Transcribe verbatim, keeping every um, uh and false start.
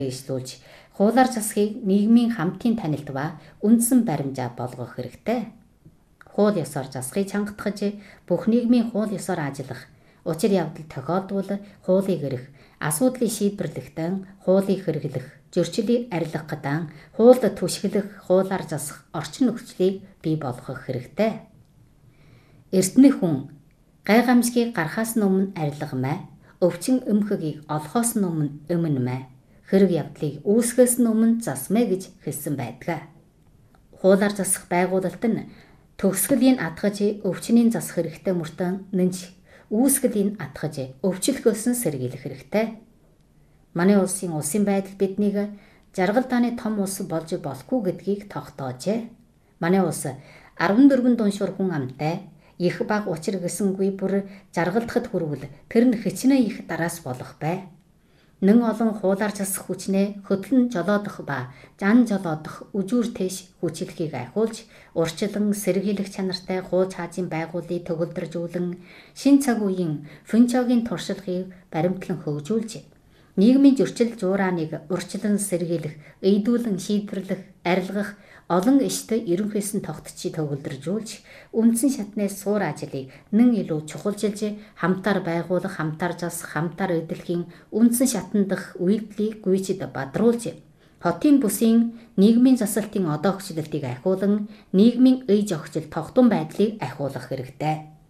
Ижлүүлж хуулиар засахыг нийгмийн хамтын танилт ба үндсэн баримжаа болгох хэрэгтэй. Хууль ёсоор засахыг чангатгаж бүх нийгмийн хууль ёсоор ажиллах, учир явдал тохиолдвол хуулийг эрх, асуудлыг шийдвэрлэхдээ хуулийг хэрэглэх, зөрчилийг арилгах гадаа хуульд түшиглэх, хуулиар засах орчин нөхцөлийг бий болгох хэрэгтэй. Эрдэнэ хүн гайхамшигыг гарахаас өмнө арилгамай, өвчин өмхөгийг олохоос өмнө өмнөмэй, хэрэг явдлыг үүсгэхээс өмнө засмай гэж хэлсэн байдаг. Хуулиар засах байгуулалт нь төгсгөлийн атгаж өвчнийг засах хэрэгтэй мөртөө нэнж үүсгэлийн атгаж өвчлөхөөс нь сэргийлэх хэрэгтэй. Манай улсын улсын байдал биднийг жаргал дааны том улс болж болохгүй гэдгийг тогтоожээ. Манай улс арван дөрвөн дуншуур хүн амтай, их баг учир гэсэнгүй бүр жаргалдахад хүрвэл тэр нь хичнээн их дараас болох бай. Нэн олон хуулиар засах хүчнээ хөтлөн жолоодох ба жан жолоодох үжүүртэйш хүчлэхийг айхуулж урчлан сэргийлэх чанартай хууль хаажийн байгууллыг төгөлдржүүлэн шин цаг үеийн фүнчогийн туршлагыг баримтлан хөгжүүлж нийгмийн зөрчил зурааныг урчлан сэргийлэх, эйдүүлэн шийдвэрлэх, арилгах олон иштэй ерөнхийсэн тогтчийг төгөлдржүүлж үндсэн шатнаас суур ажлыг нэн илүү чухалжилж хамтаар байгуулах, хамтаар засах, хамтаар эдэлхийн үндсэн шатан дах үйлдэлийг гүйцэд бадруулж хотын бүсийн нийгмийн засалтын одоо хөчлөлтийг ахиулан нийгмийн ий зохицол тогтун байдлыг ахиулах хэрэгтэй.